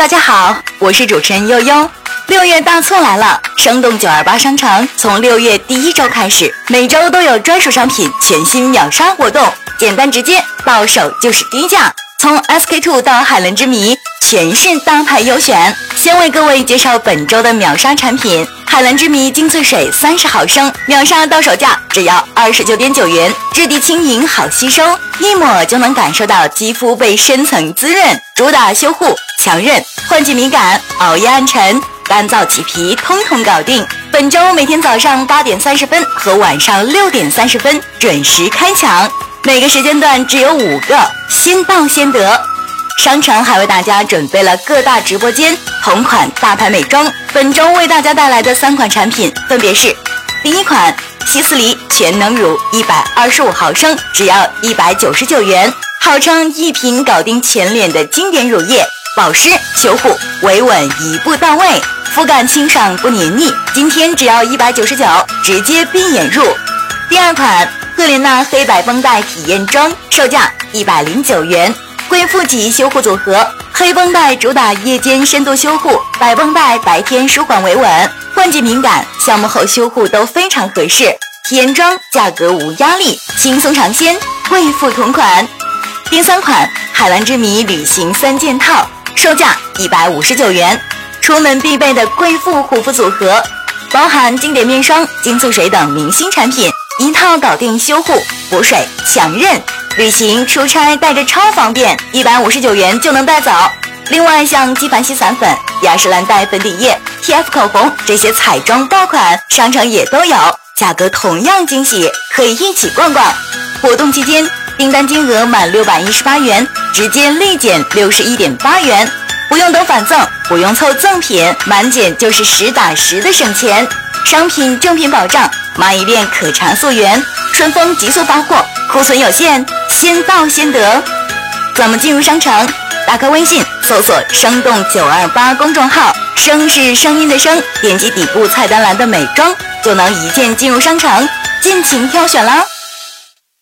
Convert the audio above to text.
大家好，我是主持人悠悠。6月大促来了，生动928商城从6月第1周开始，每周都有专属商品全新秒杀活动，简单直接，到手就是低价。从 SK2 到海伦之谜，全是大牌优选。先为各位介绍本周的秒杀产品：海伦之谜精粹水30毫升，秒杀到手价只要29.9元，质地轻盈好吸收，一抹就能感受到肌肤被深层滋润，主打修护、强韧、换季敏感、熬夜暗沉、干燥起皮，通通搞定。本周每天早上8点30分和晚上6点30分准时开抢，每个时间段只有5个，先到先得。商城还为大家准备了各大直播间同款大牌美妆，本周为大家带来的3款产品分别是：第一款希思黎全能乳125毫升，只要199元，号称一瓶搞定全脸的经典乳液，保湿修护维稳一步到位，肤感清爽不黏腻，今天只要199，直接闭眼入。第二款赫莲娜黑白绷带体验装，售价109元，贵妇级修护组合，黑绷带主打夜间深度修护，白绷带白天舒缓维稳，换季敏感、项目后修护都非常合适。体验装价格无压力，轻松尝鲜，贵妇同款。第三款海蓝之谜旅行3件套，售价159元，出门必备的贵妇护肤组合，包含经典面霜、精粹水等明星产品，一套搞定修护、补水、强韧。旅行出差带着超方便，159元就能带走。另外像纪梵希散粉、雅诗兰黛粉底液、TF 口红这些彩妆爆款，商城也都有，价格同样惊喜，可以一起逛逛。活动期间订单金额满618元，直接立减61.8元，不用等返赠，不用凑赠品，满减就是实打实的省钱。商品正品保障，蚂蚁链可查溯源，顺丰急速发货，库存有限，先到先得。怎么进入商城？打开微信搜索生动928公众号，声是声音的声，点击底部菜单栏的美妆，就能一键进入商城，尽情挑选啦。